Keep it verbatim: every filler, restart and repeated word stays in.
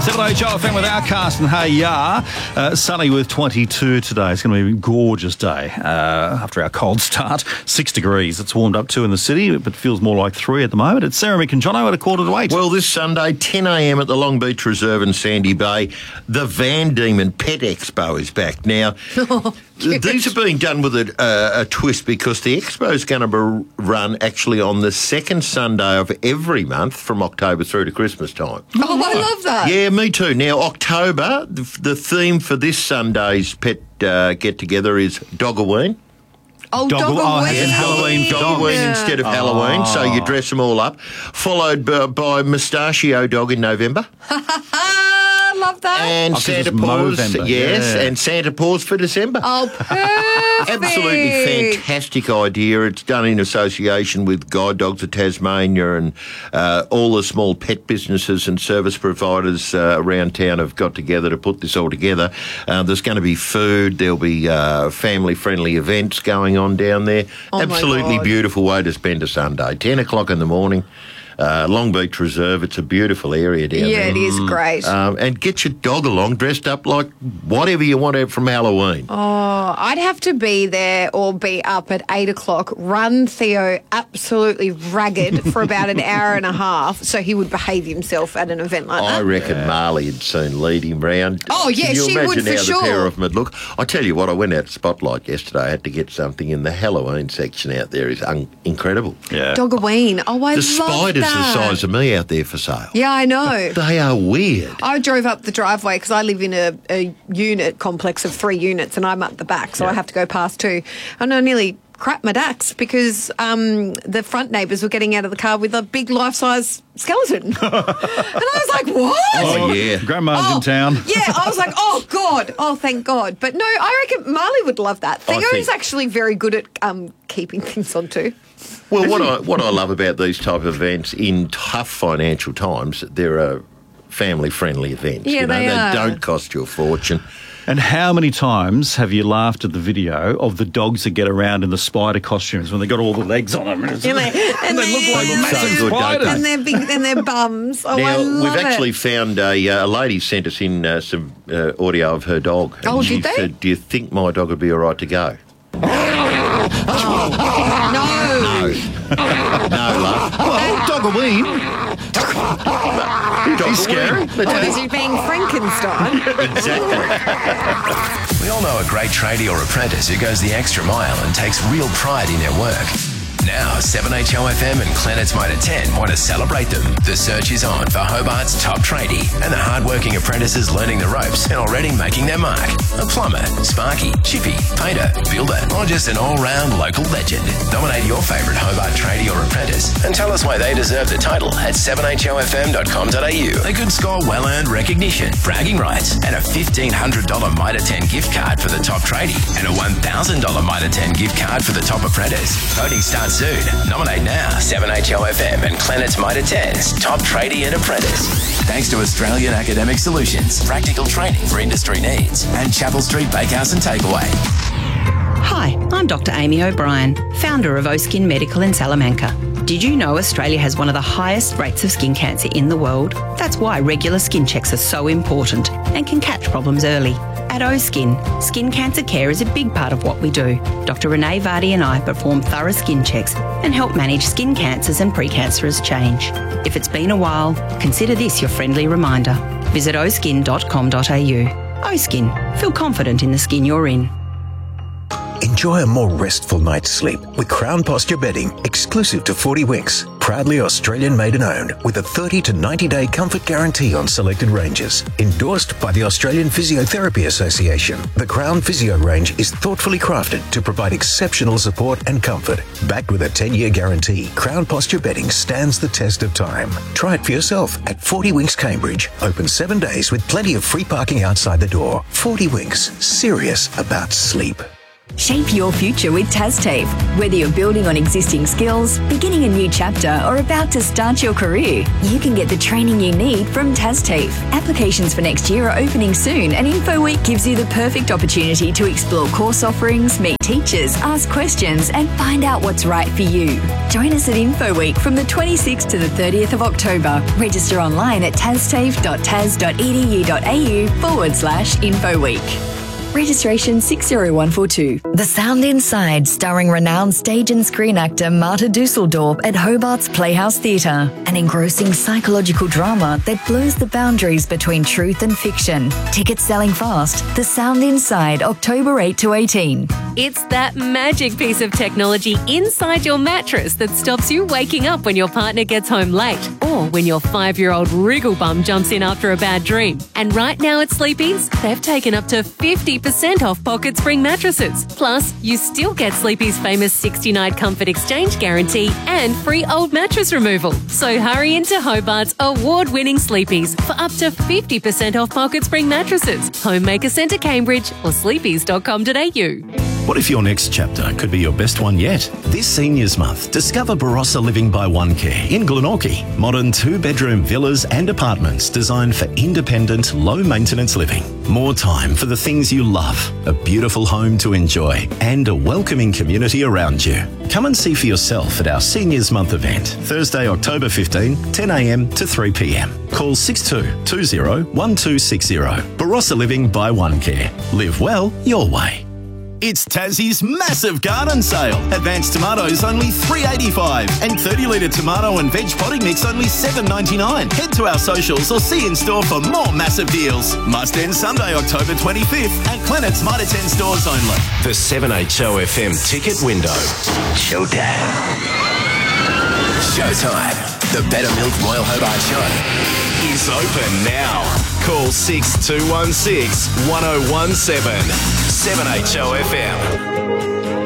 seven H O F M with our cast and hey ya. Uh, sunny with twenty-two today. It's going to be a gorgeous day uh, after our cold start. Six degrees. It's warmed up to in the city, but feels more like three at the moment. It's Sarah Mick and Jono at a quarter to eight. Well, this Sunday, ten a m at the Long Beach Reserve in Sandy Bay, the Van Diemen Pet Expo is back. Now, Oh, these are being done with a, uh, a twist because the expo is going to be run actually on the second Sunday of every month from October through to Christmas time. Oh, I love that. Yeah, me too. Now, October, the, the theme for this Sunday's pet uh, get-together is Dogaween. Oh, Dog- Dogaween. oh, as in Halloween for dogs. Dogaween instead of Halloween, so you dress them all up. Followed by, by Mustachio Dog in November. I love that. And Oh, 'cause Santa it's Paws, Movember, yes, yeah. and Santa Paws for December. Oh, perfect. Absolutely fantastic idea. It's done in association with Guide Dogs of Tasmania, and uh, all the small pet businesses and service providers uh, around town have got together to put this all together. Uh, there's going to be food. There'll be uh, family-friendly events going on down there. Oh, my Absolutely God. beautiful way to spend a Sunday. ten o'clock in the morning. Uh, Long Beach Reserve, it's a beautiful area down Yeah, there. it is great. Um, and get your dog along dressed up like whatever you want from Halloween. Oh, I'd have to be there or be up at eight o'clock, run Theo absolutely ragged for about an hour and a half so he would behave himself at an event like I that. reckon Marley would soon lead him round. Oh, yeah, Can you she imagine would for how the sure. pair of them would look? I tell you what, I went out to Spotlight yesterday. I had to get something in the Halloween section out there. Is un- incredible. Yeah. Dogaween. Oh, I The love spiders that. the size of me out there for sale. Yeah, I know. They are weird. I drove up the driveway because I live in a, a unit complex of three units and I'm at the back, so I have to go past two. And I nearly crap my dacks because um, the front neighbours were getting out of the car with a big life-size skeleton. And I was like, what? Oh, yeah. Grandma's Oh, in town. Yeah, I was like, oh, God. Oh, thank God. But no, I reckon Marley would love that. I Theo think- is actually very good at um, keeping things on too. Well, what I what I love about these type of events in tough financial times, they're a family-friendly events. Yeah, you know, they are. don't cost you a fortune. And how many times have you laughed at the video of the dogs that get around in the spider costumes when they got all the legs on them? And, it's- And they- and they look like they- massive So good, don't spiders. they? And their big, and their bums. Oh, I Now, love we've actually it. found a, uh, a lady sent us in uh, some uh, audio of her dog. And Oh, she did they? said, do you think my dog would be all right to go? No. No, love. Well, Dogaween. He's scary. What is he being Frankenstein? Exactly. We all know a great tradie or apprentice who goes the extra mile and takes real pride in their work. Now, seven H O F M and Planet's Motor ten want to celebrate them. The search is on for Hobart's top tradie and the hard-working apprentices learning the ropes and already making their mark. A plumber, sparky, chippy, painter, builder, or just an all-round local legend. Nominate your favourite Hobart tradie or apprentice and tell us why they deserve the title at seven H O F M dot com dot a u. They could score well-earned recognition, bragging rights, and a fifteen hundred dollars Mitre ten gift card for the top tradie and a one thousand dollars Mitre ten gift card for the top apprentice. Voting starts soon. Nominate now. seven H O F M and Planet's Mitre ten's top tradie and apprentice. Thanks to Australian Academic Solutions, practical training for industry needs, and Chapel Street Bakehouse and Takeaway. Hi, I'm Doctor Amy O'Brien, founder of O-Skin Medical in Salamanca. Did you know Australia has one of the highest rates of skin cancer in the world? That's why regular skin checks are so important and can catch problems early. At O-Skin, skin cancer care is a big part of what we do. Doctor Renee Vardy and I perform thorough skin checks and help manage skin cancers and precancerous change. If it's been a while, consider this your friendly reminder. Visit o skin dot com dot a u. O-Skin. Feel confident in the skin you're in. Enjoy a more restful night's sleep with Crown Posture Bedding, exclusive to forty Winks. Proudly Australian made and owned, with a thirty to ninety day comfort guarantee on selected ranges. Endorsed by the Australian Physiotherapy Association, the Crown Physio range is thoughtfully crafted to provide exceptional support and comfort. Backed with a ten year guarantee, Crown Posture Bedding stands the test of time. Try it for yourself at forty Winks Cambridge. Open seven days with plenty of free parking outside the door. forty Winks, serious about sleep. Shape your future with TasTAFE. Whether you're building on existing skills, beginning a new chapter, or about to start your career, you can get the training you need from TasTAFE. Applications for next year are opening soon, and InfoWeek gives you the perfect opportunity to explore course offerings, meet teachers, ask questions, and find out what's right for you. Join us at InfoWeek from the twenty-sixth to the thirtieth of October. Register online at tastafe.tas.edu.au forward slash InfoWeek. Registration six zero one four two. The Sound Inside, starring renowned stage and screen actor Marta Dusseldorp at Hobart's Playhouse Theatre. An engrossing psychological drama that blurs the boundaries between truth and fiction. Tickets selling fast. The Sound Inside, October eighth to eighteen. It's that magic piece of technology inside your mattress that stops you waking up when your partner gets home late or when your five-year-old wriggle bum jumps in after a bad dream. And right now at Sleepy's, they've taken up to fifty percent off Pocket Spring mattresses. Plus, you still get Sleepy's famous sixty-night comfort exchange guarantee and free old mattress removal. So hurry into Hobart's award-winning Sleepy's for up to fifty percent off Pocket Spring mattresses. Homemaker Centre Cambridge or sleepys dot com dot a u. What if your next chapter could be your best one yet? This Seniors Month, discover Barossa Living by One Care in Glenorchy. Modern two-bedroom villas and apartments designed for independent, low-maintenance living. More time for the things you love, a beautiful home to enjoy, and a welcoming community around you. Come and see for yourself at our Seniors Month event, Thursday, October fifteenth, ten a m to three p m. Call six two two zero one two six zero. Barossa Living by One Care. Live well your way. It's Tassie's massive garden sale. Advanced tomatoes only three dollars eighty-five and thirty litre tomato and veg potting mix only seven dollars ninety-nine. Head to our socials or see in store for more massive deals. Must end Sunday, October twenty-fifth at Clennett's Mitre ten stores only. The seven H O F M ticket window. Showtime. Showtime. The Better Milk Royal Hobart Show is open now. Call six two one six one oh one seven. seven H O F M.